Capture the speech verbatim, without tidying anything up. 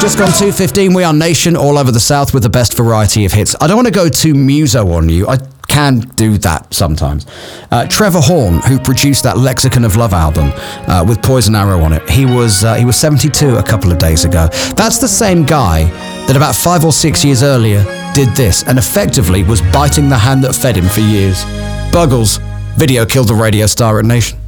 Just gone two fifteen, we are Nation all over the South with the best variety of hits. I don't want to go too muso on you. I can do that sometimes. Uh, Trevor Horn, who produced that Lexicon of Love album uh, with Poison Arrow on it, he was uh, he was seventy-two a couple of days ago. That's the same guy that about five or six years earlier did this and effectively was biting the hand that fed him for years. Buggles, video killed the radio star at Nation.